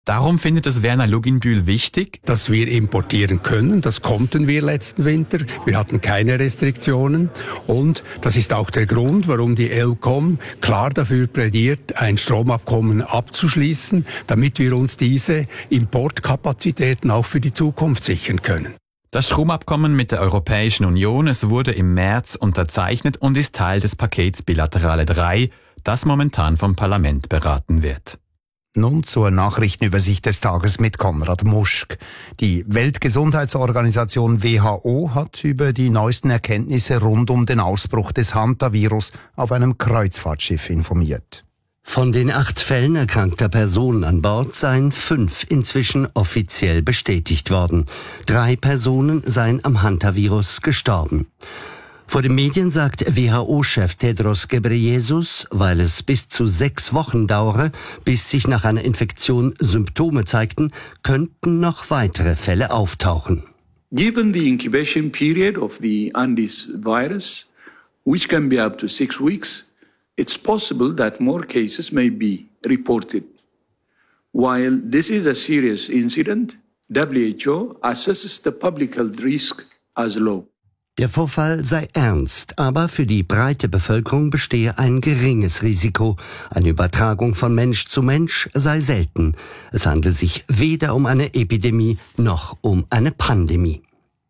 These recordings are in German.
Darum findet es Werner Luginbühl wichtig, dass wir importieren können. Das konnten wir letzten Winter. Wir hatten keine Restriktionen. Und das ist auch der Grund, warum die ElCom klar dafür plädiert, ein Stromabkommen abzuschließen, damit wir uns diese Importkapazitäten auch für die Zukunft sichern können. Das Stromabkommen mit der Europäischen Union, es wurde im März unterzeichnet und ist Teil des Pakets Bilaterale 3, das momentan vom Parlament beraten wird. Nun zur Nachrichtenübersicht des Tages mit Konrad Muschk. Die Weltgesundheitsorganisation WHO hat über die neuesten Erkenntnisse rund um den Ausbruch des Hantavirus auf einem Kreuzfahrtschiff informiert. Von den 8 Fällen erkrankter Personen an Bord seien 5 inzwischen offiziell bestätigt worden. 3 Personen seien am Hantavirus gestorben. Vor den Medien sagt WHO-Chef Tedros Ghebreyesus, weil es bis zu 6 Wochen dauere, bis sich nach einer Infektion Symptome zeigten, könnten noch weitere Fälle auftauchen. Given the incubation period of the Andes virus, which can be up to 6 weeks, it's possible that more cases may be reported. While this is a serious incident, WHO assesses the public health risk as low. Der Vorfall sei ernst, aber für die breite Bevölkerung bestehe ein geringes Risiko. Eine Übertragung von Mensch zu Mensch sei selten. Es handle sich weder um eine Epidemie noch um eine Pandemie.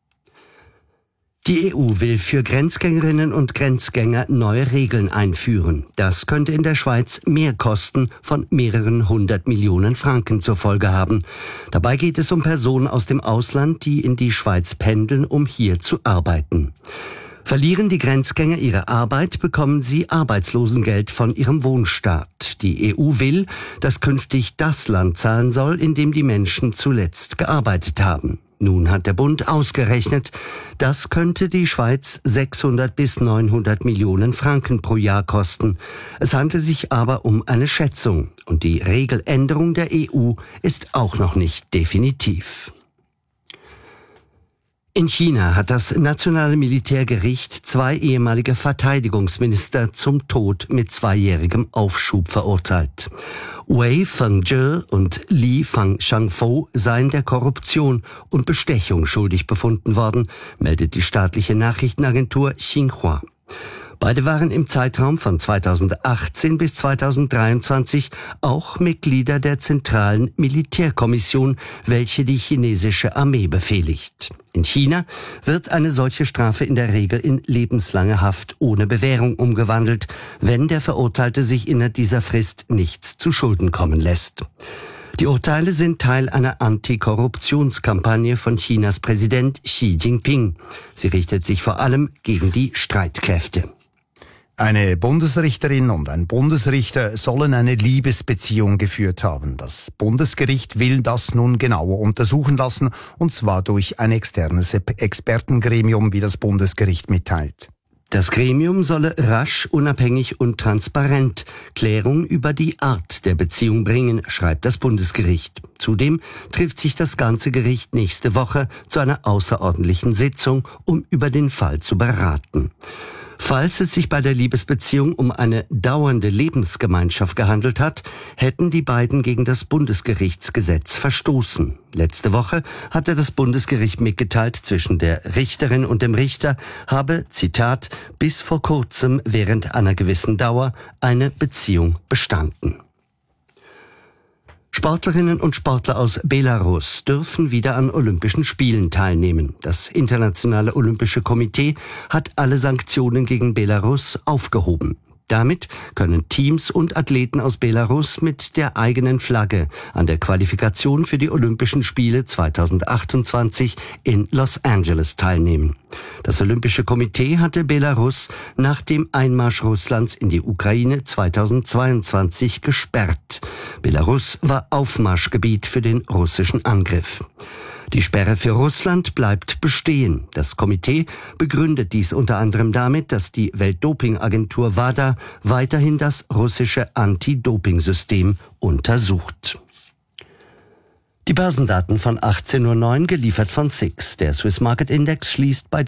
Die EU will für Grenzgängerinnen und Grenzgänger neue Regeln einführen. Das könnte in der Schweiz Mehrkosten von mehreren 100 Millionen Franken zur Folge haben. Dabei geht es um Personen aus dem Ausland, die in die Schweiz pendeln, um hier zu arbeiten. Verlieren die Grenzgänger ihre Arbeit, bekommen sie Arbeitslosengeld von ihrem Wohnstaat. Die EU will, dass künftig das Land zahlen soll, in dem die Menschen zuletzt gearbeitet haben. Nun hat der Bund ausgerechnet, das könnte die Schweiz 600 bis 900 Millionen Franken pro Jahr kosten. Es handelt sich aber um eine Schätzung und die Regeländerung der EU ist auch noch nicht definitiv. In China hat das nationale Militärgericht 2 ehemalige Verteidigungsminister zum Tod mit 2-jährigem Aufschub verurteilt. Wei Fengzhe und Li Shangfo seien der Korruption und Bestechung schuldig befunden worden, meldet die staatliche Nachrichtenagentur Xinhua. Beide waren im Zeitraum von 2018 bis 2023 auch Mitglieder der Zentralen Militärkommission, welche die chinesische Armee befehligt. In China wird eine solche Strafe in der Regel in lebenslange Haft ohne Bewährung umgewandelt, wenn der Verurteilte sich innerhalb dieser Frist nichts zu Schulden kommen lässt. Die Urteile sind Teil einer Antikorruptionskampagne von Chinas Präsident Xi Jinping. Sie richtet sich vor allem gegen die Streitkräfte. Eine Bundesrichterin und ein Bundesrichter sollen eine Liebesbeziehung geführt haben. Das Bundesgericht will das nun genauer untersuchen lassen, und zwar durch ein externes Expertengremium, wie das Bundesgericht mitteilt. Das Gremium solle rasch, unabhängig und transparent Klärung über die Art der Beziehung bringen, schreibt das Bundesgericht. Zudem trifft sich das ganze Gericht nächste Woche zu einer außerordentlichen Sitzung, um über den Fall zu beraten. Falls es sich bei der Liebesbeziehung um eine dauernde Lebensgemeinschaft gehandelt hat, hätten die beiden gegen das Bundesgerichtsgesetz verstoßen. Letzte Woche hatte das Bundesgericht mitgeteilt, zwischen der Richterin und dem Richter habe, Zitat, bis vor kurzem während einer gewissen Dauer eine Beziehung bestanden. Sportlerinnen und Sportler aus Belarus dürfen wieder an Olympischen Spielen teilnehmen. Das Internationale Olympische Komitee hat alle Sanktionen gegen Belarus aufgehoben. Damit können Teams und Athleten aus Belarus mit der eigenen Flagge an der Qualifikation für die Olympischen Spiele 2028 in Los Angeles teilnehmen. Das Olympische Komitee hatte Belarus nach dem Einmarsch Russlands in die Ukraine 2022 gesperrt. Belarus war Aufmarschgebiet für den russischen Angriff. Die Sperre für Russland bleibt bestehen. Das Komitee begründet dies unter anderem damit, dass die Weltdopingagentur WADA weiterhin das russische Anti-Doping-System untersucht. Die Börsendaten von 18:09 Uhr geliefert von SIX. Der Swiss Market Index schließt bei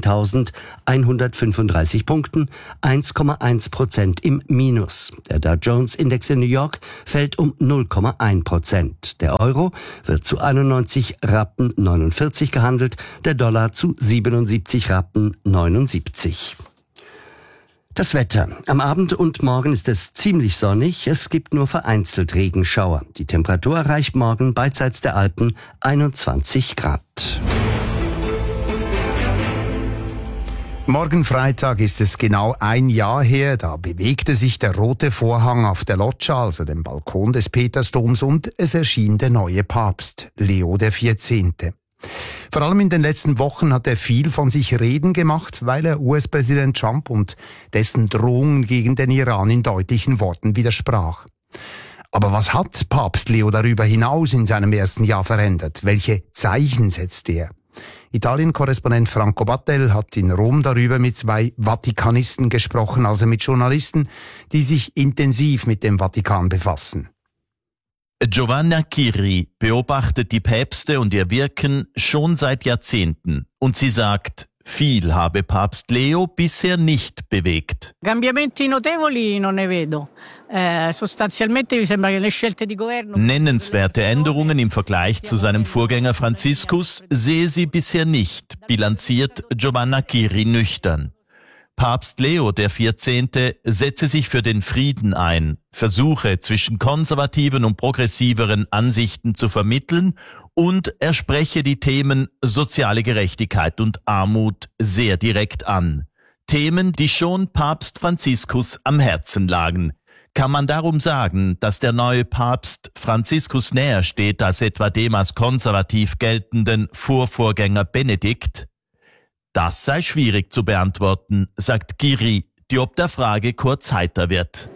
13.135 Punkten, 1,1% im Minus. Der Dow Jones Index in New York fällt um 0,1%. Der Euro wird zu 91 Rappen 49 gehandelt, der Dollar zu 77 Rappen 79. Das Wetter. Am Abend und morgen ist es ziemlich sonnig. Es gibt nur vereinzelt Regenschauer. Die Temperatur erreicht morgen beidseits der Alpen 21 Grad. Morgen Freitag ist es genau ein Jahr her, da bewegte sich der rote Vorhang auf der Loggia, also dem Balkon des Petersdoms, und es erschien der neue Papst, Leo XIV. Vor allem in den letzten Wochen hat er viel von sich reden gemacht, weil er US-Präsident Trump und dessen Drohungen gegen den Iran in deutlichen Worten widersprach. Aber was hat Papst Leo darüber hinaus in seinem ersten Jahr verändert? Welche Zeichen setzt er? Italien-Korrespondent Franco Battel hat in Rom darüber mit 2 Vatikanisten gesprochen, also mit Journalisten, die sich intensiv mit dem Vatikan befassen. Giovanna Chiri beobachtet die Päpste und ihr Wirken schon seit Jahrzehnten und sie sagt, viel habe Papst Leo bisher nicht bewegt. Cambiamenti notevoli non ne vedo. Sostanzialmente mi sembra che le scelte di governo. Nennenswerte Änderungen im Vergleich zu seinem Vorgänger Franziskus sehe sie bisher nicht, bilanziert Giovanna Chiri nüchtern. Papst Leo XIV. Setze sich für den Frieden ein, versuche zwischen konservativen und progressiveren Ansichten zu vermitteln und er spreche die Themen soziale Gerechtigkeit und Armut sehr direkt an. Themen, die schon Papst Franziskus am Herzen lagen. Kann man darum sagen, dass der neue Papst Franziskus näher steht als etwa dem als konservativ geltenden Vorvorgänger Benedikt? Das sei schwierig zu beantworten, sagt Chiri, die ob der Frage kurz heiter wird.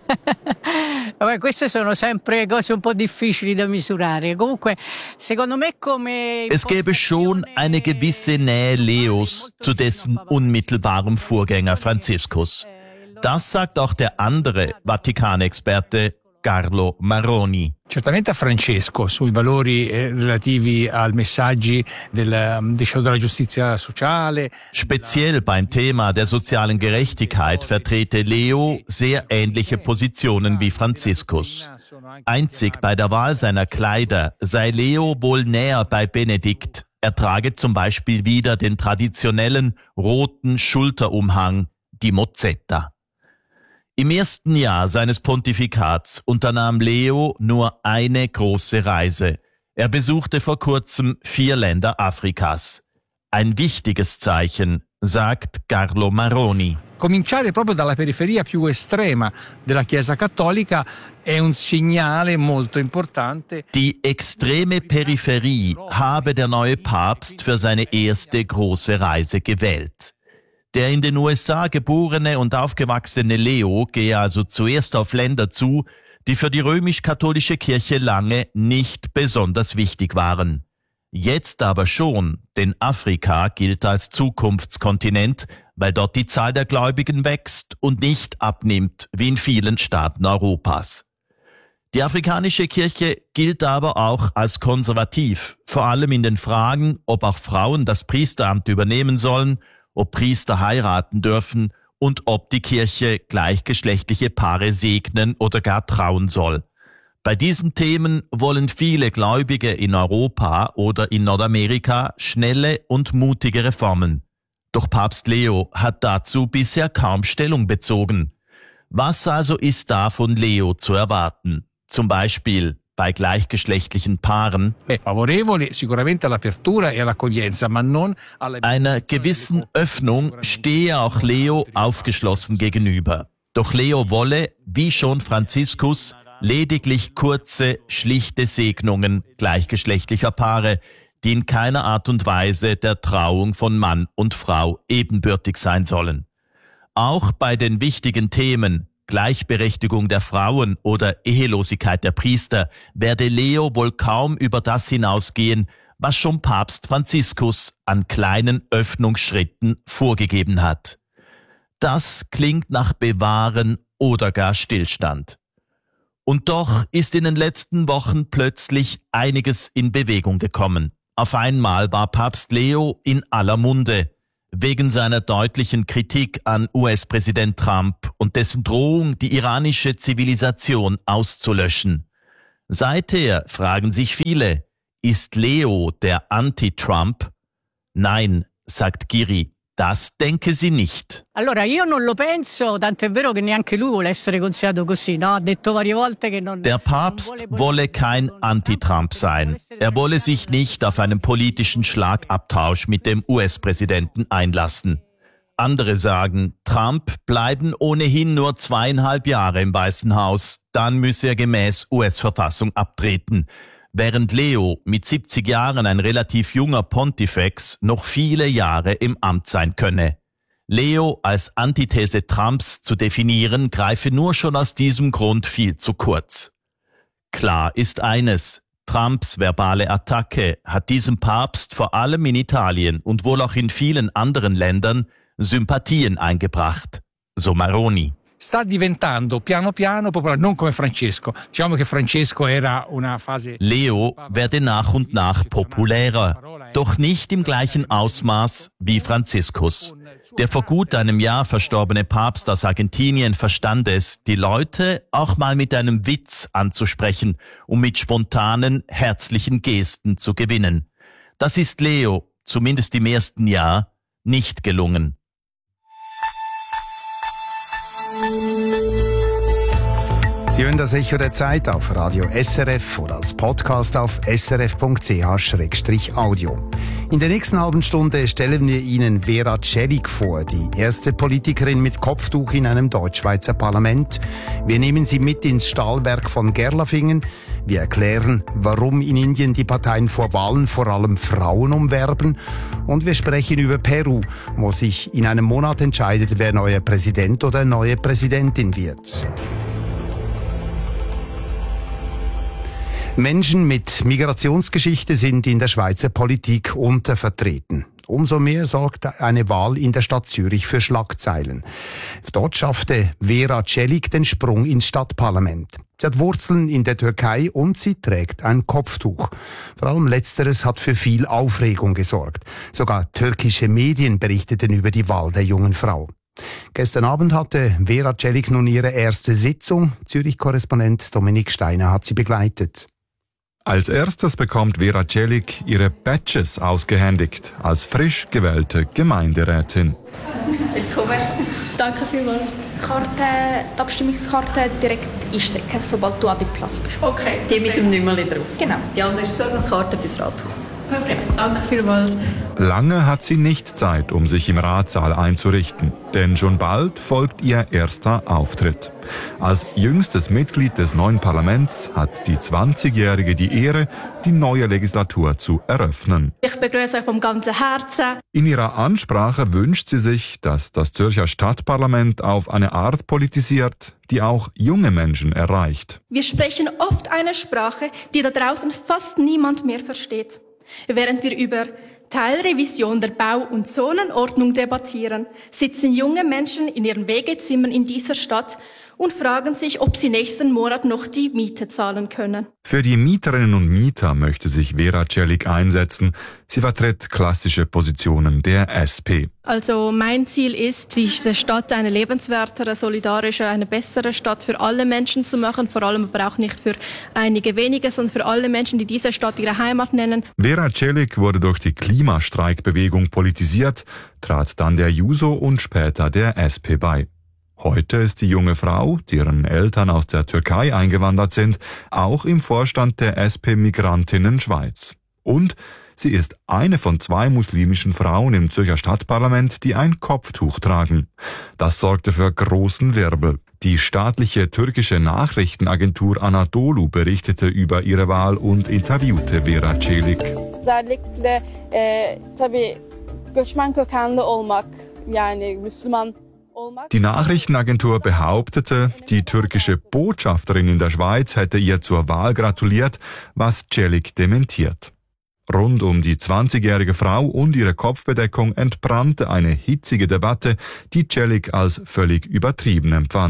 Queste sono sempre cose un po' difficili da misurare. Comunque, secondo me come Es gäbe schon eine gewisse Nähe Leos zu dessen unmittelbarem Vorgänger Franziskus. Das sagt auch der andere Vatikanexperte Carlo Maroni. Certamente a Francesco sui valori relativi ai messaggi della giustizia sociale. Speziell beim Thema der sozialen Gerechtigkeit vertrete Leo sehr ähnliche Positionen wie Franziskus. Einzig bei der Wahl seiner Kleider sei Leo wohl näher bei Benedikt. Er trage zum Beispiel wieder den traditionellen roten Schulterumhang, die Mozzetta. Im ersten Jahr seines Pontifikats unternahm Leo nur eine große Reise. Er besuchte vor kurzem 4 Länder Afrikas. Ein wichtiges Zeichen, sagt Carlo Maroni. Cominciare proprio dalla periferia più estrema della Chiesa Cattolica è un segnale molto importante. Die extreme Peripherie habe der neue Papst für seine erste große Reise gewählt. Der in den USA geborene und aufgewachsene Leo gehe also zuerst auf Länder zu, die für die römisch-katholische Kirche lange nicht besonders wichtig waren. Jetzt aber schon, denn Afrika gilt als Zukunftskontinent, weil dort die Zahl der Gläubigen wächst und nicht abnimmt wie in vielen Staaten Europas. Die afrikanische Kirche gilt aber auch als konservativ, vor allem in den Fragen, ob auch Frauen das Priesteramt übernehmen sollen, ob Priester heiraten dürfen und ob die Kirche gleichgeschlechtliche Paare segnen oder gar trauen soll. Bei diesen Themen wollen viele Gläubige in Europa oder in Nordamerika schnelle und mutige Reformen. Doch Papst Leo hat dazu bisher kaum Stellung bezogen. Was also ist da von Leo zu erwarten? Zum Beispiel bei gleichgeschlechtlichen Paaren. Einer gewissen Öffnung stehe auch Leo aufgeschlossen gegenüber. Doch Leo wolle, wie schon Franziskus, lediglich kurze, schlichte Segnungen gleichgeschlechtlicher Paare, die in keiner Art und Weise der Trauung von Mann und Frau ebenbürtig sein sollen. Auch bei den wichtigen Themen Gleichberechtigung der Frauen oder Ehelosigkeit der Priester werde Leo wohl kaum über das hinausgehen, was schon Papst Franziskus an kleinen Öffnungsschritten vorgegeben hat. Das klingt nach Bewahren oder gar Stillstand. Und doch ist in den letzten Wochen plötzlich einiges in Bewegung gekommen. Auf einmal war Papst Leo in aller Munde, wegen seiner deutlichen Kritik an US-Präsident Trump und dessen Drohung, die iranische Zivilisation auszulöschen. Seither fragen sich viele, ist Leo der Anti-Trump? Nein, sagt Giri, das denke sie nicht. Allora io non lo penso, tant'è vero che neanche lui vuole essere considerato così, no? Ha detto varie volte che non. Der Papst wolle kein Anti-Trump sein. Er wolle sich nicht auf einen politischen Schlagabtausch mit dem US-Präsidenten einlassen. Andere sagen, Trump bleiben ohnehin nur 2,5 Jahre im Weißen Haus, dann müsse er gemäß US-Verfassung abtreten. Während Leo mit 70 Jahren ein relativ junger Pontifex noch viele Jahre im Amt sein könne. Leo als Antithese Trumps zu definieren, greife nur schon aus diesem Grund viel zu kurz. Klar ist eines, Trumps verbale Attacke hat diesem Papst vor allem in Italien und wohl auch in vielen anderen Ländern Sympathien eingebracht, so Maroni. Sta diventando piano piano popolare, non come Francesco. Diciamo che Francesco era una fase. Leo werde nach und nach populärer, doch nicht im gleichen Ausmaß wie Franziskus. Der vor gut einem Jahr verstorbene Papst aus Argentinien verstand es, die Leute auch mal mit einem Witz anzusprechen, um mit spontanen, herzlichen Gesten zu gewinnen. Das ist Leo, zumindest im ersten Jahr, nicht gelungen. Sie hören das Echo der Zeit auf Radio SRF oder als Podcast auf srf.ch/audio. In der nächsten halben Stunde stellen wir Ihnen Vera Celik vor, die erste Politikerin mit Kopftuch in einem Deutschschweizer Parlament. Wir nehmen Sie mit ins Stahlwerk von Gerlafingen. Wir erklären, warum in Indien die Parteien vor Wahlen vor allem Frauen umwerben. Und wir sprechen über Peru, wo sich in einem Monat entscheidet, wer neuer Präsident oder neue Präsidentin wird. Menschen mit Migrationsgeschichte sind in der Schweizer Politik untervertreten. Umso mehr sorgt eine Wahl in der Stadt Zürich für Schlagzeilen. Dort schaffte Vera Celik den Sprung ins Stadtparlament. Sie hat Wurzeln in der Türkei und sie trägt ein Kopftuch. Vor allem Letzteres hat für viel Aufregung gesorgt. Sogar türkische Medien berichteten über die Wahl der jungen Frau. Gestern Abend hatte Vera Celik nun ihre erste Sitzung. Zürich-Korrespondent Dominik Steiner hat sie begleitet. Als erstes bekommt Vera Celik ihre Badges ausgehändigt als frisch gewählte Gemeinderätin. Willkommen. Danke vielmals. Die Abstimmungskarte direkt einstecken, sobald du an deinem Platz bist. Okay. Die mit dem Nummerli drauf. Genau. Die andere ist Zeugniskarte fürs Rathaus. Okay. Danke vielmals. Lange hat sie nicht Zeit, um sich im Ratssaal einzurichten, denn schon bald folgt ihr erster Auftritt. Als jüngstes Mitglied des neuen Parlaments hat die 20-Jährige die Ehre, die neue Legislatur zu eröffnen. Ich begrüße euch vom ganzen Herzen. In ihrer Ansprache wünscht sie sich, dass das Zürcher Stadtparlament auf eine Art politisiert, die auch junge Menschen erreicht. Wir sprechen oft eine Sprache, die da draußen fast niemand mehr versteht. Während wir über Teilrevision der Bau- und Zonenordnung debattieren, sitzen junge Menschen in ihren Wegezimmern in dieser Stadt und fragen sich, ob sie nächsten Monat noch die Miete zahlen können. Für die Mieterinnen und Mieter möchte sich Vera Celik einsetzen. Sie vertritt klassische Positionen der SP. Also mein Ziel ist, diese Stadt eine lebenswertere, solidarische, eine bessere Stadt für alle Menschen zu machen, vor allem aber auch nicht für einige wenige, sondern für alle Menschen, die diese Stadt ihre Heimat nennen. Vera Celik wurde durch die Klimastreikbewegung politisiert, trat dann der JUSO und später der SP bei. Heute ist die junge Frau, deren Eltern aus der Türkei eingewandert sind, auch im Vorstand der SP Migrantinnen Schweiz. Und sie ist eine von 2 muslimischen Frauen im Zürcher Stadtparlament, die ein Kopftuch tragen. Das sorgte für großen Wirbel. Die staatliche türkische Nachrichtenagentur Anadolu berichtete über ihre Wahl und interviewte Vera Celik. Özellikle tabii göçmen kökenli olmak, yani Müslüman. Die Nachrichtenagentur behauptete, die türkische Botschafterin in der Schweiz hätte ihr zur Wahl gratuliert, was Celik dementiert. Rund um die 20-jährige Frau und ihre Kopfbedeckung entbrannte eine hitzige Debatte, die Celik als völlig übertrieben empfand.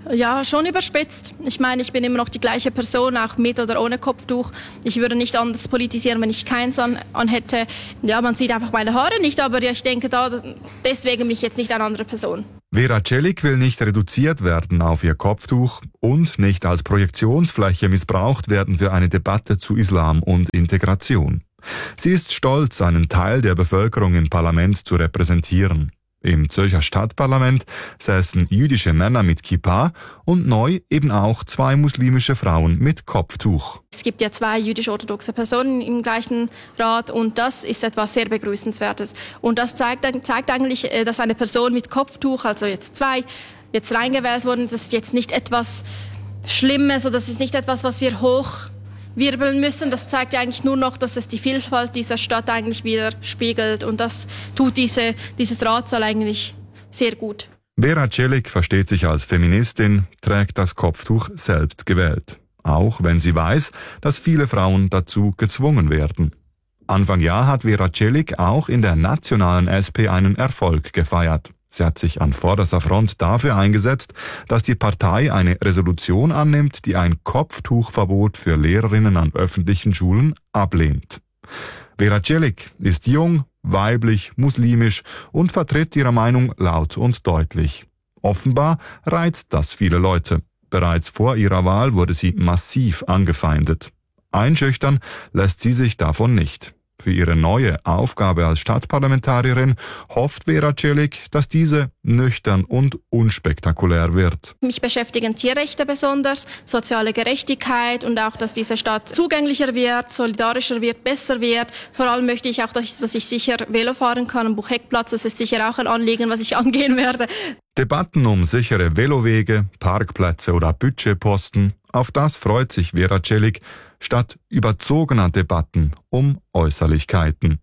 Ja, schon überspitzt. Ich meine, ich bin immer noch die gleiche Person, auch mit oder ohne Kopftuch. Ich würde nicht anders politisieren, wenn ich keins an hätte. Ja, man sieht einfach meine Haare nicht, aber ich denke, deswegen bin ich jetzt nicht eine andere Person. Vera Celik will nicht reduziert werden auf ihr Kopftuch und nicht als Projektionsfläche missbraucht werden für eine Debatte zu Islam und Integration. Sie ist stolz, einen Teil der Bevölkerung im Parlament zu repräsentieren. Im Zürcher Stadtparlament säßen jüdische Männer mit Kippa und neu eben auch 2 muslimische Frauen mit Kopftuch. Es gibt ja 2 jüdisch-orthodoxe Personen im gleichen Rat und das ist etwas sehr Begrüßenswertes. Und das zeigt eigentlich, dass eine Person mit Kopftuch, also jetzt 2, jetzt reingewählt wurden. Das ist jetzt nicht etwas Schlimmes oder das ist nicht etwas, was wir hochwirbeln müssen. Das zeigt ja eigentlich nur noch, dass es die Vielfalt dieser Stadt eigentlich widerspiegelt und das tut dieses Ratssaal eigentlich sehr gut. Vera Celik versteht sich als Feministin, trägt das Kopftuch selbst gewählt. Auch wenn sie weiß, dass viele Frauen dazu gezwungen werden. Anfang Jahr hat Vera Celik auch in der nationalen SP einen Erfolg gefeiert. Sie hat sich an vorderster Front dafür eingesetzt, dass die Partei eine Resolution annimmt, die ein Kopftuchverbot für Lehrerinnen an öffentlichen Schulen ablehnt. Vera Celik ist jung, weiblich, muslimisch und vertritt ihre Meinung laut und deutlich. Offenbar reizt das viele Leute. Bereits vor ihrer Wahl wurde sie massiv angefeindet. Einschüchtern lässt sie sich davon nicht. Für ihre neue Aufgabe als Stadtparlamentarierin hofft Vera Celik, dass diese nüchtern und unspektakulär wird. Mich beschäftigen Tierrechte besonders, soziale Gerechtigkeit und auch, dass diese Stadt zugänglicher wird, solidarischer wird, besser wird. Vor allem möchte ich auch, dass ich sicher Velo fahren kann am Bucheckplatz. Das ist sicher auch ein Anliegen, was ich angehen werde. Debatten um sichere Velowege, Parkplätze oder Budgetposten, auf das freut sich Vera Celik, statt überzogener Debatten um Äußerlichkeiten.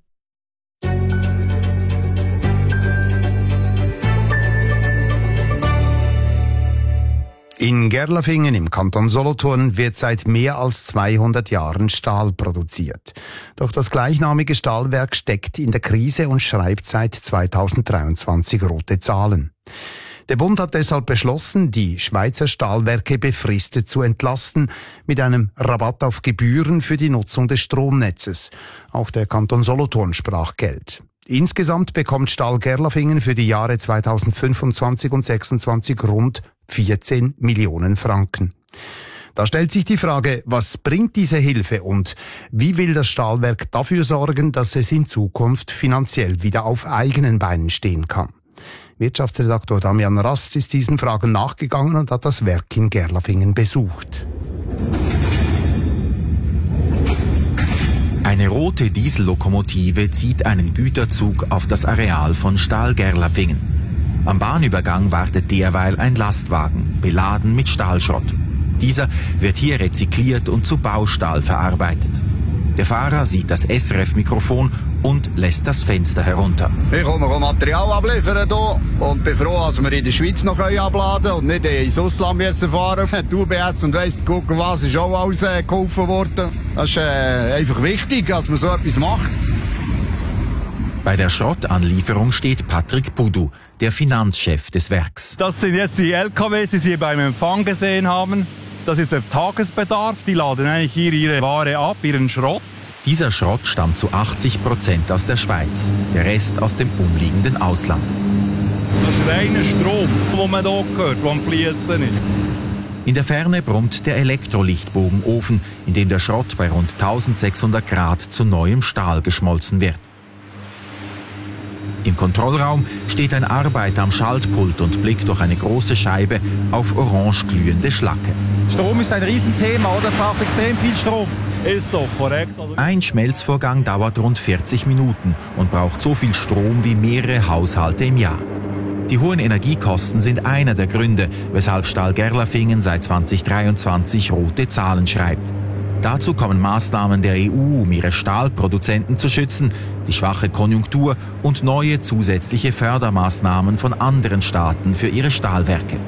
In Gerlafingen im Kanton Solothurn wird seit mehr als 200 Jahren Stahl produziert. Doch das gleichnamige Stahlwerk steckt in der Krise und schreibt seit 2023 rote Zahlen. Der Bund hat deshalb beschlossen, die Schweizer Stahlwerke befristet zu entlasten, mit einem Rabatt auf Gebühren für die Nutzung des Stromnetzes. Auch der Kanton Solothurn sprach Geld. Insgesamt bekommt Stahl Gerlafingen für die Jahre 2025 und 2026 rund 14 Millionen Franken. Da stellt sich die Frage, was bringt diese Hilfe und wie will das Stahlwerk dafür sorgen, dass es in Zukunft finanziell wieder auf eigenen Beinen stehen kann? Wirtschaftsredaktor Damian Rast ist diesen Fragen nachgegangen und hat das Werk in Gerlafingen besucht. Eine rote Diesellokomotive zieht einen Güterzug auf das Areal von Stahl Gerlafingen. Am Bahnübergang wartet derweil ein Lastwagen, beladen mit Stahlschrott. Dieser wird hier rezykliert und zu Baustahl verarbeitet. Der Fahrer sieht das SRF-Mikrofon und lässt das Fenster herunter. Ich komme Material abliefern hier und bin froh, dass wir in der Schweiz noch abladen können und nicht ins Ausland müssen fahren. Die UBS und weiss gucken, was ist auch alles geholfen worden. Das ist einfach wichtig, dass man so etwas macht. Bei der Schrottanlieferung steht Patrick Pudu, der Finanzchef des Werks. Das sind jetzt die LKWs, die Sie beim Empfang gesehen haben. Das ist der Tagesbedarf. Die laden eigentlich hier ihre Ware ab, ihren Schrott. Dieser Schrott stammt zu 80% aus der Schweiz, der Rest aus dem umliegenden Ausland. Das ist reiner Strom, den man hier hört, der am Fliessen ist. In der Ferne brummt der Elektrolichtbogenofen, in dem der Schrott bei rund 1600 Grad zu neuem Stahl geschmolzen wird. Im Kontrollraum steht ein Arbeiter am Schaltpult und blickt durch eine große Scheibe auf orange glühende Schlacke. Strom ist ein Riesenthema, oder? Es braucht extrem viel Strom. Ist so, korrekt. Ein Schmelzvorgang dauert rund 40 Minuten und braucht so viel Strom wie mehrere Haushalte im Jahr. Die hohen Energiekosten sind einer der Gründe, weshalb Stahl Gerlafingen seit 2023 rote Zahlen schreibt. Dazu kommen Maßnahmen der EU, um ihre Stahlproduzenten zu schützen, die schwache Konjunktur und neue zusätzliche Fördermaßnahmen von anderen Staaten für ihre Stahlwerke.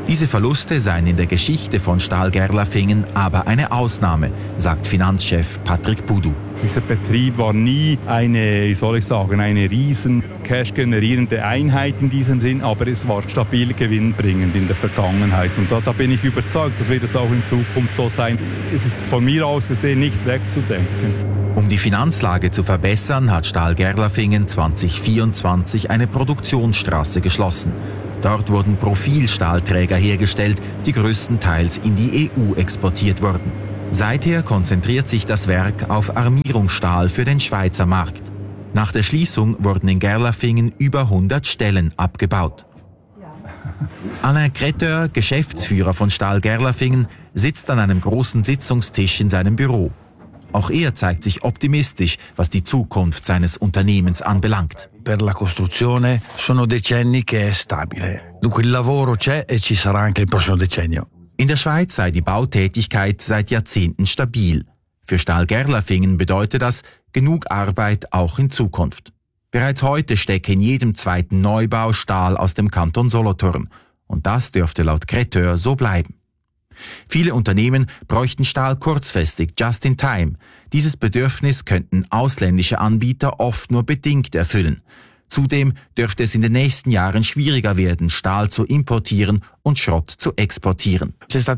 Diese Verluste seien in der Geschichte von Stahl Gerlafingen aber eine Ausnahme, sagt Finanzchef Patrick Boudou. Dieser Betrieb war nie eine riesen cash-generierende Einheit in diesem Sinn, aber es war stabil gewinnbringend in der Vergangenheit. Und da bin ich überzeugt, das wird es auch in Zukunft so sein. Es ist von mir aus gesehen nicht wegzudenken. Um die Finanzlage zu verbessern, hat Stahl Gerlafingen 2024 eine Produktionsstraße geschlossen. Dort wurden Profilstahlträger hergestellt, die größtenteils in die EU exportiert wurden. Seither konzentriert sich das Werk auf Armierungsstahl für den Schweizer Markt. Nach der Schließung wurden in Gerlafingen über 100 Stellen abgebaut. Alain Créteur, Geschäftsführer von Stahl Gerlafingen, sitzt an einem großen Sitzungstisch in seinem Büro. Auch er zeigt sich optimistisch, was die Zukunft seines Unternehmens anbelangt. Per la costruzione sono decenni che è stabile. Dunque il lavoro c'è e ci sarà anche il prossimo decennio. In der Schweiz sei die Bautätigkeit seit Jahrzehnten stabil. Für Stahl Gerlafingen bedeutet das genug Arbeit auch in Zukunft. Bereits heute stecke in jedem zweiten Neubau Stahl aus dem Kanton Solothurn. Und das dürfte laut Créteur so bleiben. Viele Unternehmen bräuchten Stahl kurzfristig, just in time. Dieses Bedürfnis könnten ausländische Anbieter oft nur bedingt erfüllen. Zudem dürfte es in den nächsten Jahren schwieriger werden, Stahl zu importieren und Schrott zu exportieren.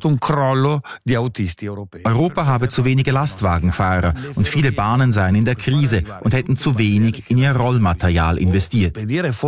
Europa habe zu wenige Lastwagenfahrer und viele Bahnen seien in der Krise und hätten zu wenig in ihr Rollmaterial investiert.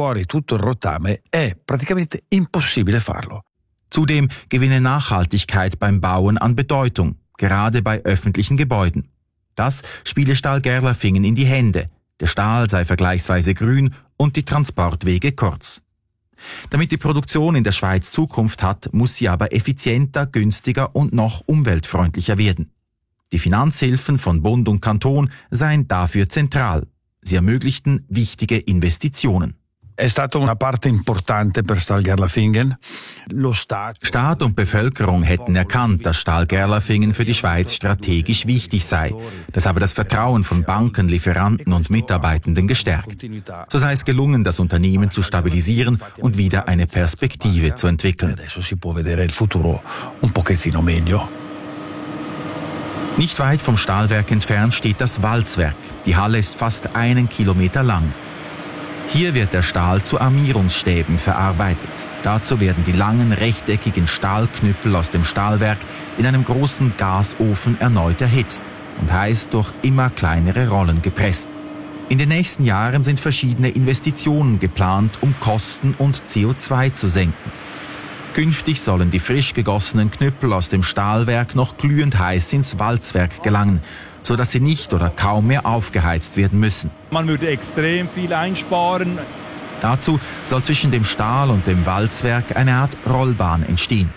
Zudem gewinne Nachhaltigkeit beim Bauen an Bedeutung, gerade bei öffentlichen Gebäuden. Das spiele Stahl Gerlafingen in die Hände. Der Stahl sei vergleichsweise grün und die Transportwege kurz. Damit die Produktion in der Schweiz Zukunft hat, muss sie aber effizienter, günstiger und noch umweltfreundlicher werden. Die Finanzhilfen von Bund und Kanton seien dafür zentral. Sie ermöglichten wichtige Investitionen. Staat und Bevölkerung hätten erkannt, dass Stahl Gerlafingen für die Schweiz strategisch wichtig sei. Das habe das Vertrauen von Banken, Lieferanten und Mitarbeitenden gestärkt. So sei es gelungen, das Unternehmen zu stabilisieren und wieder eine Perspektive zu entwickeln. Nicht weit vom Stahlwerk entfernt steht das Walzwerk. Die Halle ist fast 1 Kilometer lang. Hier wird der Stahl zu Armierungsstäben verarbeitet. Dazu werden die langen, rechteckigen Stahlknüppel aus dem Stahlwerk in einem großen Gasofen erneut erhitzt und heiß durch immer kleinere Rollen gepresst. In den nächsten Jahren sind verschiedene Investitionen geplant, um Kosten und CO2 zu senken. Künftig sollen die frisch gegossenen Knüppel aus dem Stahlwerk noch glühend heiß ins Walzwerk gelangen, sodass sie nicht oder kaum mehr aufgeheizt werden müssen. Man würde extrem viel einsparen. Dazu soll zwischen dem Stahl und dem Walzwerk eine Art Rollbahn entstehen.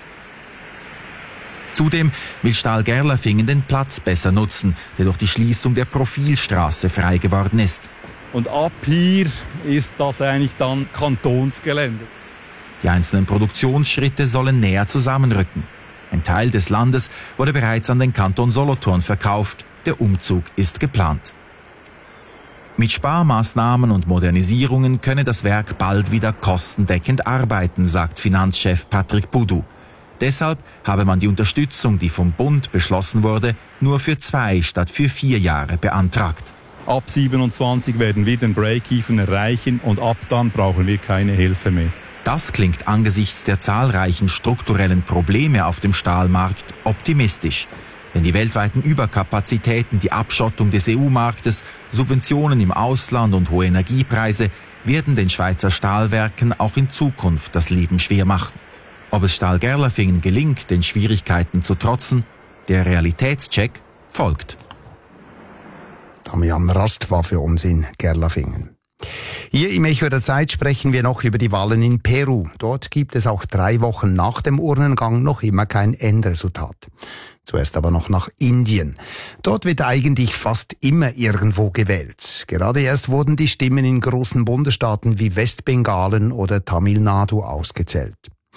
Zudem will Stahl Gerlafingen den Platz besser nutzen, der durch die Schließung der Profilstraße frei geworden ist. Und ab hier ist das eigentlich dann Kantonsgelände. Die einzelnen Produktionsschritte sollen näher zusammenrücken. Ein Teil des Landes wurde bereits an den Kanton Solothurn verkauft. Der Umzug ist geplant. Mit Sparmaßnahmen und Modernisierungen könne das Werk bald wieder kostendeckend arbeiten, sagt Finanzchef Patrick Boudou. Deshalb habe man die Unterstützung, die vom Bund beschlossen wurde, nur für 2 statt für 4 Jahre beantragt. Ab 27 werden wir den Break-Even erreichen und ab dann brauchen wir keine Hilfe mehr. Das klingt angesichts der zahlreichen strukturellen Probleme auf dem Stahlmarkt optimistisch. Denn die weltweiten Überkapazitäten, die Abschottung des EU-Marktes, Subventionen im Ausland und hohe Energiepreise werden den Schweizer Stahlwerken auch in Zukunft das Leben schwer machen. Ob es Stahl Gerlafingen gelingt, den Schwierigkeiten zu trotzen, der Realitätscheck folgt. Damian Rast war für uns in Gerlafingen. Hier im Echo der Zeit sprechen wir noch über die Wahlen in Peru. Dort gibt es auch 3 Wochen nach dem Urnengang noch immer kein Endresultat. Zuerst aber noch nach Indien. Dort wird eigentlich fast immer irgendwo gewählt. Gerade erst wurden die Stimmen in großen Bundesstaaten wie Westbengalen oder Tamil Nadu ausgezählt.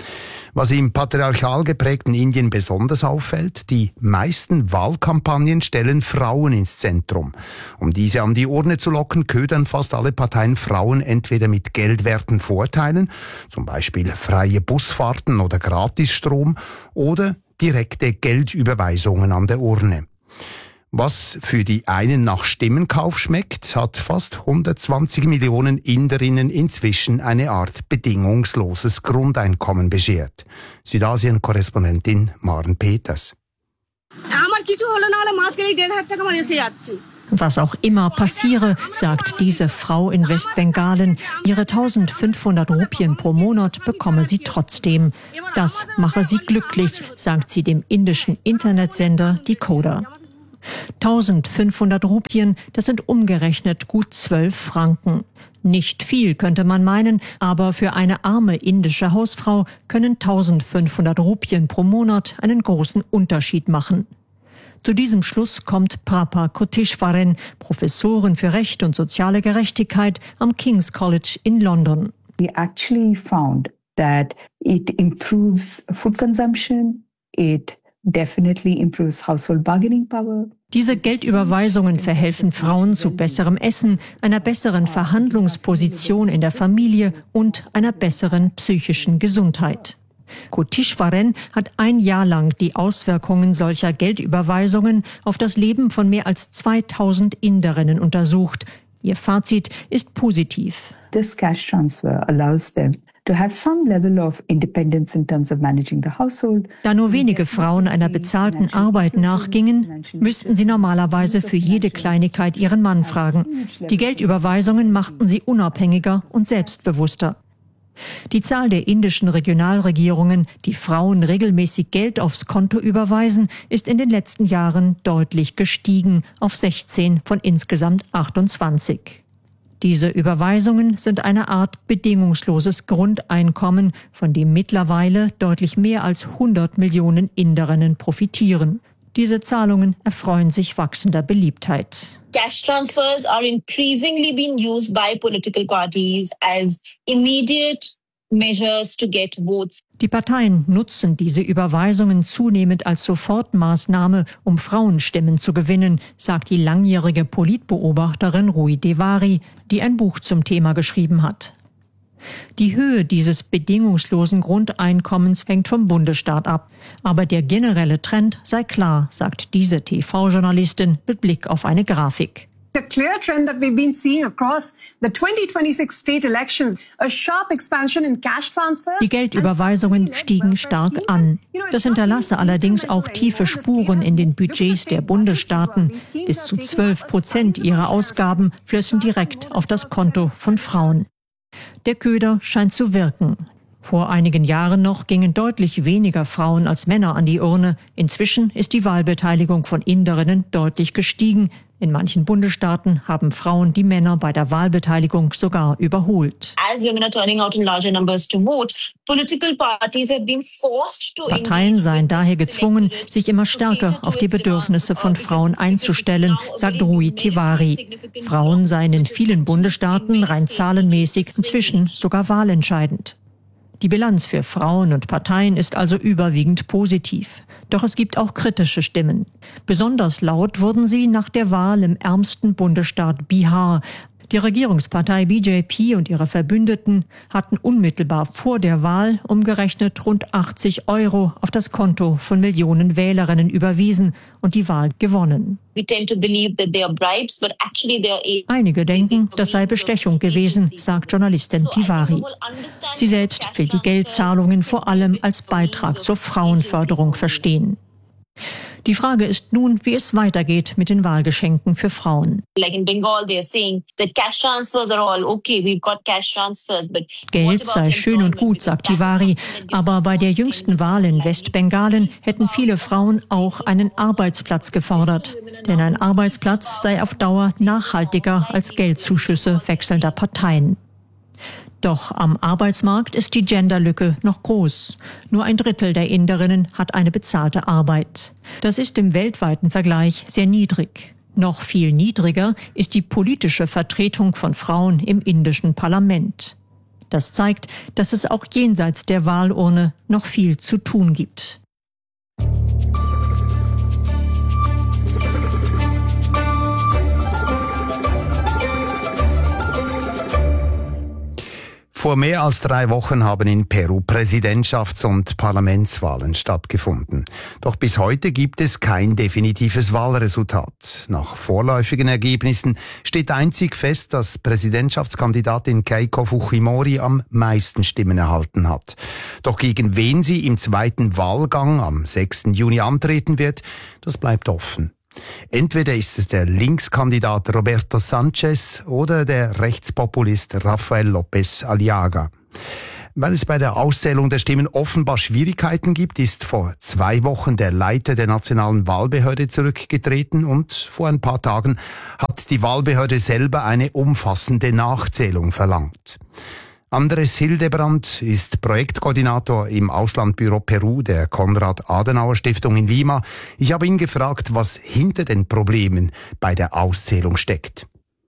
Was im patriarchal geprägten Indien besonders auffällt, die meisten Wahlkampagnen stellen Frauen ins Zentrum. Um diese an die Urne zu locken, ködern fast alle Parteien Frauen entweder mit geldwerten Vorteilen, zum Beispiel freie Busfahrten oder Gratisstrom, oder direkte Geldüberweisungen an der Urne. Was für die einen nach Stimmenkauf schmeckt, hat fast 120 Millionen Inderinnen inzwischen eine Art bedingungsloses Grundeinkommen beschert. Südasien-Korrespondentin Maren Peters. Was auch immer passiere, sagt diese Frau in Westbengalen, ihre 1500 Rupien pro Monat bekomme sie trotzdem. Das mache sie glücklich, sagt sie dem indischen Internetsender Decoder. 1500 Rupien, das sind umgerechnet gut 12 Franken. Nicht viel, könnte man meinen, aber für eine arme indische Hausfrau können 1500 Rupien pro Monat einen großen Unterschied machen. Zu diesem Schluss kommt Prabha Koteshwaren, Professorin für Recht und soziale Gerechtigkeit am King's College in London. We actually found that it improves food consumption, it definitely improves household bargaining power. Diese Geldüberweisungen verhelfen Frauen zu besserem Essen, einer besseren Verhandlungsposition in der Familie und einer besseren psychischen Gesundheit. Koteshwaren hat ein Jahr lang die Auswirkungen solcher Geldüberweisungen auf das Leben von mehr als 2000 Inderinnen untersucht. Ihr Fazit ist positiv. This cash transfer allows them to have some level of independence in terms of managing the household. Da nur wenige Frauen einer bezahlten Arbeit nachgingen, müssten sie normalerweise für jede Kleinigkeit ihren Mann fragen. Die Geldüberweisungen machten sie unabhängiger und selbstbewusster. Die Zahl der indischen Regionalregierungen, die Frauen regelmäßig Geld aufs Konto überweisen, ist in den letzten Jahren deutlich gestiegen auf 16 von insgesamt 28. Diese Überweisungen sind eine Art bedingungsloses Grundeinkommen, von dem mittlerweile deutlich mehr als 100 Millionen Inderinnen profitieren. Diese Zahlungen erfreuen sich wachsender Beliebtheit. Cash transfers are increasingly being used by political parties as immediate measures to get votes. Die Parteien nutzen diese Überweisungen zunehmend als Sofortmaßnahme, um Frauenstimmen zu gewinnen, sagt die langjährige Politbeobachterin Rui Devari, die ein Buch zum Thema geschrieben hat. Die Höhe dieses bedingungslosen Grundeinkommens hängt vom Bundesstaat ab. Aber der generelle Trend sei klar, sagt diese TV-Journalistin mit Blick auf eine Grafik. The clear trend that we've been seeing across the 2026 state elections, a sharp expansion in cash transfers. Die Geldüberweisungen stiegen stark an. Das hinterlasse allerdings auch tiefe Spuren in den Budgets der Bundesstaaten. Bis zu 12% ihrer Ausgaben flössen direkt auf das Konto von Frauen. Der Köder scheint zu wirken. Vor einigen Jahren noch gingen deutlich weniger Frauen als Männer an die Urne. Inzwischen ist die Wahlbeteiligung von Inderinnen deutlich gestiegen. In manchen Bundesstaaten haben Frauen die Männer bei der Wahlbeteiligung sogar überholt. Parteien seien daher gezwungen, sich immer stärker auf die Bedürfnisse von Frauen einzustellen, sagt Rui Devari. Frauen seien in vielen Bundesstaaten rein zahlenmäßig inzwischen sogar wahlentscheidend. Die Bilanz für Frauen und Parteien ist also überwiegend positiv. Doch es gibt auch kritische Stimmen. Besonders laut wurden sie nach der Wahl im ärmsten Bundesstaat Bihar. Die Regierungspartei BJP und ihre Verbündeten hatten unmittelbar vor der Wahl umgerechnet rund 80 € auf das Konto von Millionen Wählerinnen überwiesen und die Wahl gewonnen. Einige denken, das sei Bestechung gewesen, sagt Journalistin Devari. Sie selbst will die Geldzahlungen vor allem als Beitrag zur Frauenförderung verstehen. Die Frage ist nun, wie es weitergeht mit den Wahlgeschenken für Frauen. Geld sei schön und gut, sagt Devari, aber bei der jüngsten Wahl in Westbengalen hätten viele Frauen auch einen Arbeitsplatz gefordert. Denn ein Arbeitsplatz sei auf Dauer nachhaltiger als Geldzuschüsse wechselnder Parteien. Doch am Arbeitsmarkt ist die Genderlücke noch groß. Nur 1/3 der Inderinnen hat eine bezahlte Arbeit. Das ist im weltweiten Vergleich sehr niedrig. Noch viel niedriger ist die politische Vertretung von Frauen im indischen Parlament. Das zeigt, dass es auch jenseits der Wahlurne noch viel zu tun gibt. Vor mehr als 3 Wochen haben in Peru Präsidentschafts- und Parlamentswahlen stattgefunden. Doch bis heute gibt es kein definitives Wahlresultat. Nach vorläufigen Ergebnissen steht einzig fest, dass Präsidentschaftskandidatin Keiko Fujimori am meisten Stimmen erhalten hat. Doch gegen wen sie im zweiten Wahlgang am 6. Juni antreten wird, das bleibt offen. Entweder ist es der Linkskandidat Roberto Sanchez oder der Rechtspopulist Rafael López Aliaga. Weil es bei der Auszählung der Stimmen offenbar Schwierigkeiten gibt, ist vor 2 Wochen der Leiter der Nationalen Wahlbehörde zurückgetreten und vor ein paar Tagen hat die Wahlbehörde selber eine umfassende Nachzählung verlangt. Andres Hildebrand ist Projektkoordinator im Auslandbüro Peru der Konrad-Adenauer-Stiftung in Lima. Ich habe ihn gefragt, was hinter den Problemen bei der Auszählung steckt.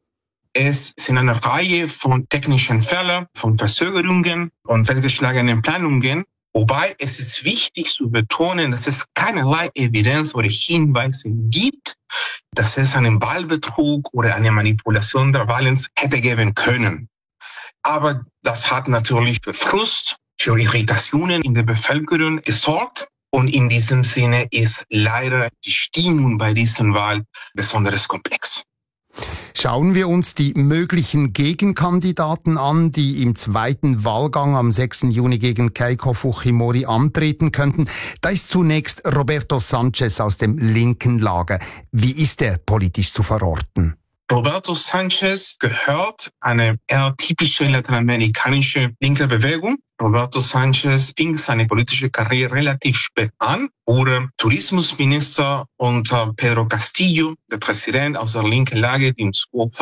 Es sind eine Reihe von technischen Fällen, von Verzögerungen und fehlgeschlagenen Planungen. Wobei es ist wichtig zu betonen, dass es keinerlei Evidenz oder Hinweise gibt, dass es einen Wahlbetrug oder eine Manipulation der Wahlen hätte geben können. Aber das hat natürlich für Frust, für Irritationen in der Bevölkerung gesorgt. Und in diesem Sinne ist leider die Stimmung bei diesen Wahlen besonders komplex. Schauen wir uns die möglichen Gegenkandidaten an, die im zweiten Wahlgang am 6. Juni gegen Keiko Fujimori antreten könnten. Da ist zunächst Roberto Sanchez aus dem linken Lager. Wie ist er politisch zu verorten? Roberto Sanchez gehört eine eher typische lateinamerikanische linke Bewegung. Roberto Sanchez fing seine politische Karriere relativ spät an, wurde Tourismusminister unter Pedro Castillo, der Präsident aus der linken Lage, die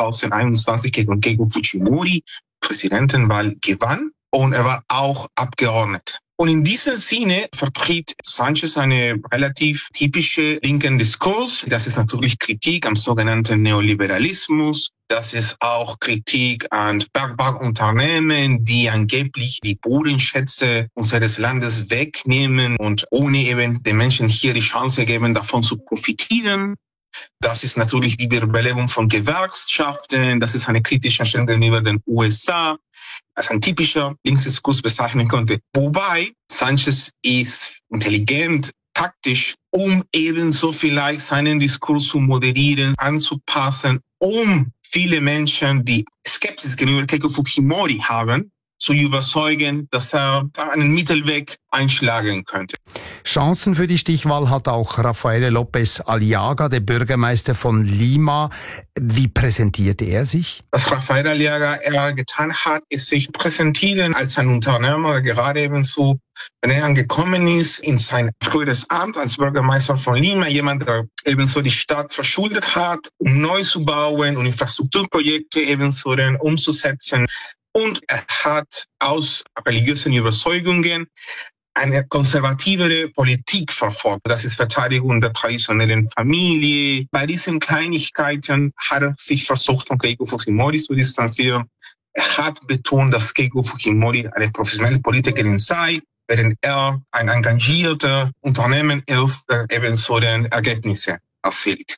2021 gegen Keiko Fujimori Präsidentenwahl gewann. Und er war auch Abgeordneter. Und in diesem Sinne vertritt Sanchez eine relativ typische linken Diskurs. Das ist natürlich Kritik am sogenannten Neoliberalismus. Das ist auch Kritik an Bergbauunternehmen, die angeblich die Bodenschätze unseres Landes wegnehmen und ohne eben den Menschen hier die Chance geben, davon zu profitieren. Das ist natürlich die Wiederbelebung von Gewerkschaften. Das ist eine kritische Stellung gegenüber den USA. Als ein typischer Linksdiskurs bezeichnen konnte. Wobei Sanchez ist intelligent, taktisch, um ebenso vielleicht seinen Diskurs zu moderieren, anzupassen, um viele Menschen, die Skepsis gegenüber Keiko Fujimori haben, zu überzeugen, dass er einen Mittelweg einschlagen könnte. Chancen für die Stichwahl hat auch Rafael López Aliaga, der Bürgermeister von Lima. Wie präsentierte er sich? Was Rafael Aliaga eher getan hat, ist sich präsentieren als ein Unternehmer, gerade ebenso, wenn er angekommen ist in sein früheres Amt als Bürgermeister von Lima, jemand, der ebenso die Stadt verschuldet hat, um neu zu bauen und Infrastrukturprojekte ebenso umzusetzen. Und er hat aus religiösen Überzeugungen eine konservativere Politik verfolgt. Das ist Verteidigung der traditionellen Familie. Bei diesen Kleinigkeiten hat er sich versucht, von Keiko Fujimori zu distanzieren. Er hat betont, dass Keiko Fujimori eine professionelle Politikerin sei, während er ein engagierter Unternehmen ist, der ebenso den Ergebnisse erzielt.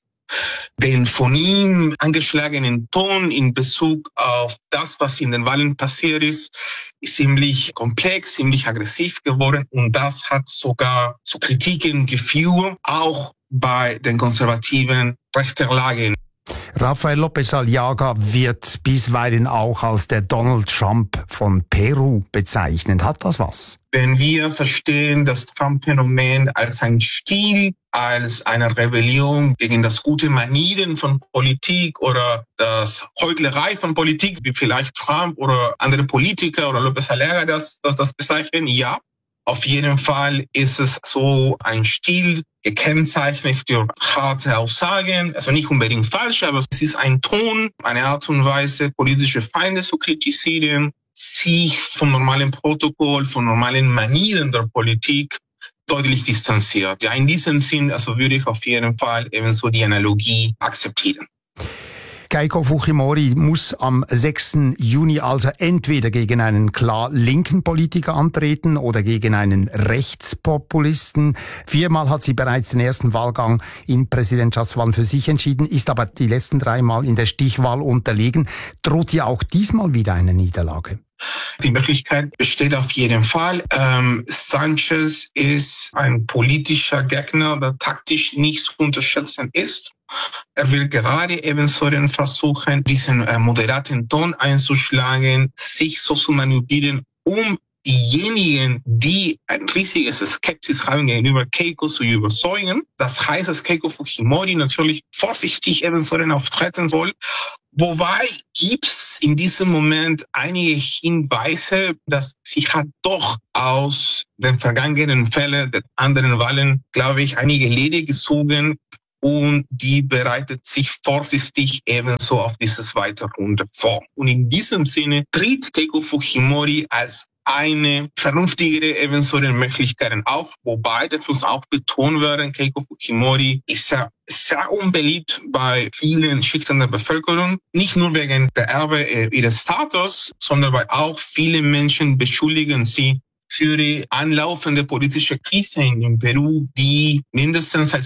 Den von ihm angeschlagenen Ton in Bezug auf das, was in den Wahlen passiert ist ziemlich komplex, ziemlich aggressiv geworden und das hat sogar zu Kritiken geführt, auch bei den konservativen rechten Lagern. Rafael López Aliaga wird bisweilen auch als der Donald Trump von Peru bezeichnet. Hat das was? Wenn wir verstehen das Trump-Phänomen als ein Stil, als eine Rebellion gegen das gute Manieren von Politik oder das Heuchlerei von Politik, wie vielleicht Trump oder andere Politiker oder López Aliaga das bezeichnen, ja. Auf jeden Fall ist es so ein Stil, gekennzeichnet durch harte Aussagen, also nicht unbedingt falsch, aber es ist ein Ton, eine Art und Weise, politische Feinde zu kritisieren, sich vom normalen Protokoll, von normalen Manieren der Politik deutlich distanziert. Ja, in diesem Sinn, also würde ich auf jeden Fall ebenso die Analogie akzeptieren. Keiko Fujimori muss am 6. Juni also entweder gegen einen klar linken Politiker antreten oder gegen einen Rechtspopulisten. 4-mal hat sie bereits den ersten Wahlgang in Präsidentschaftswahlen für sich entschieden, ist aber die letzten 3 Mal in der Stichwahl unterlegen. Droht ihr auch diesmal wieder eine Niederlage? Die Möglichkeit besteht auf jeden Fall. Sanchez ist ein politischer Gegner, der taktisch nicht zu unterschätzen ist. Er will gerade ebenso versuchen, diesen moderaten Ton einzuschlagen, sich so zu manövrieren, um diejenigen, die ein riesiges Skepsis haben gegenüber Keiko, zu überzeugen. Das heißt, dass Keiko Fujimori natürlich vorsichtig ebenso auftreten soll. Wobei gibt's in diesem Moment einige Hinweise, dass sie hat doch aus den vergangenen Fällen der anderen Wahlen, glaube ich, einige Lehre gezogen und die bereitet sich vorsichtig ebenso auf diese zweite Runde vor. Und in diesem Sinne tritt Keiko Fujimori als eine vernünftigere ebenso Möglichkeiten auf, wobei, das muss auch betont werden, Keiko Fujimori ist sehr unbeliebt bei vielen Schichten der Bevölkerung, nicht nur wegen der Erbe ihres Vaters, sondern weil auch viele Menschen beschuldigen sie für die anlaufende politische Krise in Peru, die mindestens seit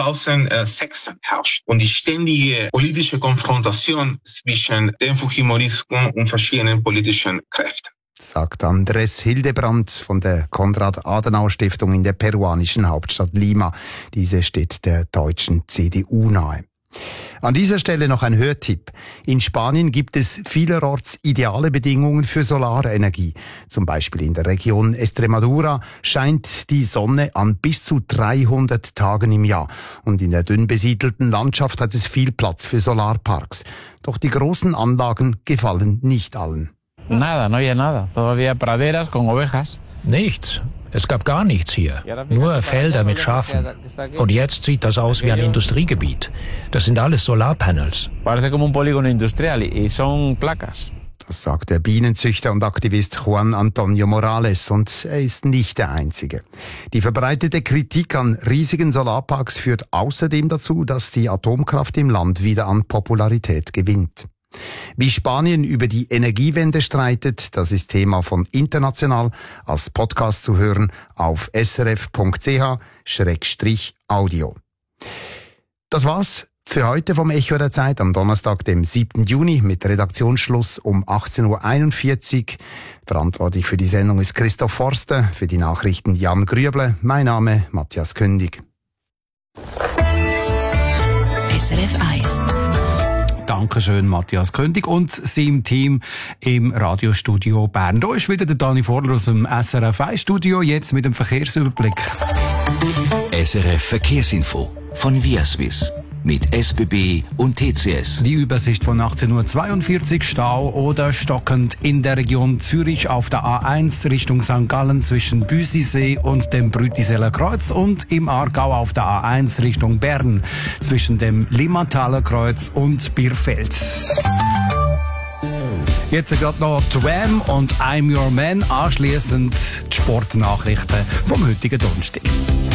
2006 herrscht. Und die ständige politische Konfrontation zwischen dem Fujimorismus und verschiedenen politischen Kräften. Sagt Andrés Hildebrand von der Konrad-Adenauer-Stiftung in der peruanischen Hauptstadt Lima. Diese steht der deutschen CDU nahe. An dieser Stelle noch ein Hörtipp. In Spanien gibt es vielerorts ideale Bedingungen für Solarenergie. Zum Beispiel in der Region Extremadura scheint die Sonne an bis zu 300 Tagen im Jahr. Und in der dünn besiedelten Landschaft hat es viel Platz für Solarparks. Doch die großen Anlagen gefallen nicht allen. Nada, no había nada. Todavía praderas con ovejas. Nichts. Es gab gar nichts hier. Nur Felder mit Schafen. Und jetzt sieht das aus wie ein Industriegebiet. Das sind alles Solarpanels. Parece como un polígono industrial y son placas. Das sagt der Bienenzüchter und Aktivist Juan Antonio Morales, und er ist nicht der Einzige. Die verbreitete Kritik an riesigen Solarparks führt außerdem dazu, dass die Atomkraft im Land wieder an Popularität gewinnt. Wie Spanien über die Energiewende streitet, das ist Thema von International, als Podcast zu hören auf srf.ch/audio. Das war's für heute vom Echo der Zeit am Donnerstag, dem 7. Juni, mit Redaktionsschluss um 18.41 Uhr. Verantwortlich für die Sendung ist Christoph Forster, für die Nachrichten Jan Grüble. Mein Name Matthias Kündig. SRF 1. Dankeschön, Matthias Kündig und seinem Team im Radiostudio Bern. Da ist wieder der Dani Vorler aus dem SRF 1 Studio, jetzt mit dem Verkehrsüberblick. SRF Verkehrsinfo von Viaswiss mit SBB und TCS. Die Übersicht von 18.42 Uhr, Stau oder stockend in der Region Zürich auf der A1 Richtung St. Gallen zwischen Büsisee und dem Brütiseler Kreuz und im Aargau auf der A1 Richtung Bern zwischen dem Limmataler Kreuz und Bierfeld. Jetzt gerade noch Tram und I'm Your Man, anschliessend die Sportnachrichten vom heutigen Donnerstag.